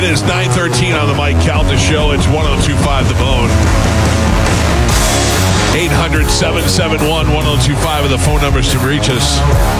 It is 9:13 on the Mike Calta Show. It's 102.5 The Bone. 800-771-1025 are the phone numbers to reach us.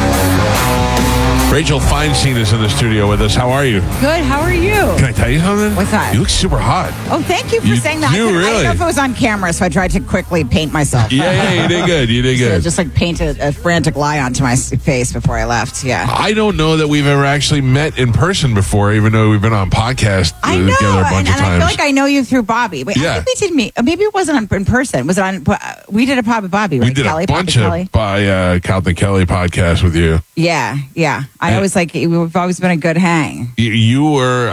Rachel Feinstein is in the studio with us. How are you? Good. How are you? Can I tell you something? What's that? You look super hot. Oh, thank you for saying that. do, I really. didn't know if it was on camera, so I tried to quickly paint myself. Yeah, you did good. You did So good. just like paint a frantic lie onto my face before I left. Yeah. I don't know that we've ever actually met in person before, even though we've been on podcast I know, together a bunch and of I times. feel like I know you through Bobby. Wait, Yeah. I think we did meet. Maybe it wasn't in person. Was it on? We did a pod with Bobby, right? we did Kelly, a bunch Kelly. of Calvin Kelly podcasts with you. Yeah. I And- always like. We've always been a good hang. You were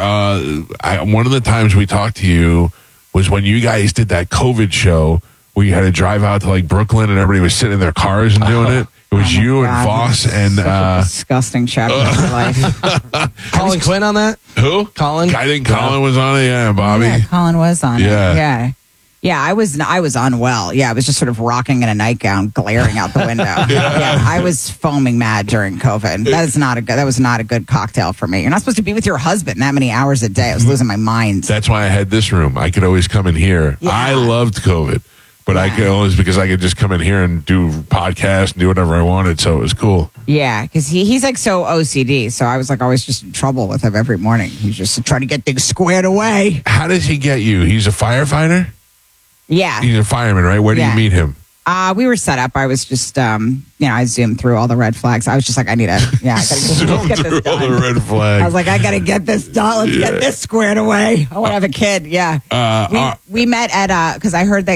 one of the times we talked to you was when you guys did that COVID show where you had to drive out to like Brooklyn and everybody was sitting in their cars and doing it. It was Oh my you and God, Voss this is and such a disgusting chapter of my life. Colin Quinn on that? who? Colin? I think Colin was on it. Yeah, Bobby. Yeah, Colin was on Yeah. it. Yeah, I was unwell. Yeah, I was just sort of rocking in a nightgown, glaring out the window. Yeah, I was foaming mad during COVID. That was not a good cocktail for me. You're not supposed to be with your husband that many hours a day. I was losing my mind. That's why I had this room. I could always come in here. Yeah. I loved COVID, but I could always because I could just come in here and do podcasts and do whatever I wanted. So it was cool. Yeah, because he's like so OCD. So I was like always just in trouble with him every morning. He's just trying to get things squared away. How does he get you? He's a firefighter? Yeah. He's a fireman, right? Where do you Yeah. meet him? We were set up. I was just, I zoomed through all the red flags. I was just like, I gotta Zoom get through this all the done. red flags. I was like, I gotta get this done. Let's get this squared away. I want to have a kid. Yeah. We met at, because I heard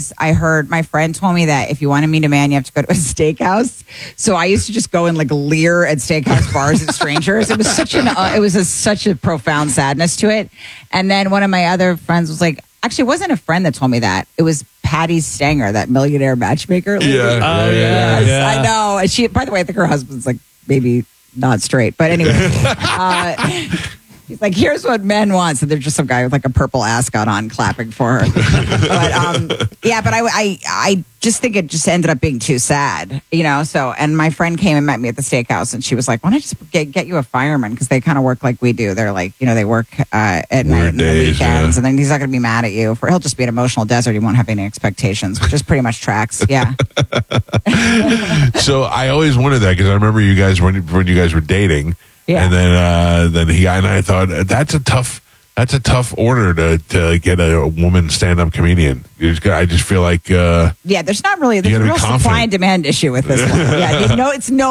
my friend told me that if you want to meet a man, you have to go to a steakhouse. So I used to just go and like leer at steakhouse bars at strangers. It was such a profound sadness to it. And then one of my other friends was like, actually, it wasn't a friend that told me that. It was Patty Stanger, that millionaire matchmaker. Yeah. Yes, I know. And she, by the way, I think her husband's like maybe not straight, but anyway, he's like, here's what men want. So there's just some guy with like a purple ascot on clapping for her. But I just think it just ended up being too sad, So, and my friend came and met me at the steakhouse, and she was like, "Why don't I just get you a fireman? Because they kind of work like we do. They're like, they work at night and the days, weekends, yeah. and then he's not going to be mad at you. He'll just be an emotional desert. He won't have any expectations, which is pretty much tracks. Yeah." So I always wondered that because I remember you guys when you guys were dating, Yeah. and then he and I thought that's a tough order to get a woman stand-up comedian. I just feel like Yeah, there's You a gotta be real supply confident. and demand issue with this one. Yeah, it's no